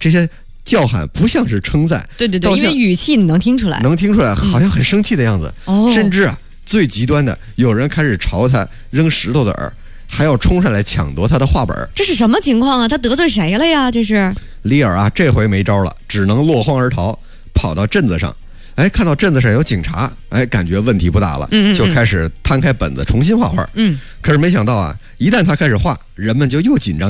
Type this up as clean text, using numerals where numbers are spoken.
这些叫喊不像是称赞， 对，因为语气你能听出来， 好像很生气的样子。甚至最极端的，有人开始朝他扔石头子儿，还要冲上来抢夺他的画本。 这是什么情况啊？他得罪谁了呀？这是里尔这回没招了，只能落荒而逃，跑到镇子上。看到镇子上有警察，感觉问题不大了，就开始摊开本子重新画画。可是没想到一旦他开始画，人们就又紧张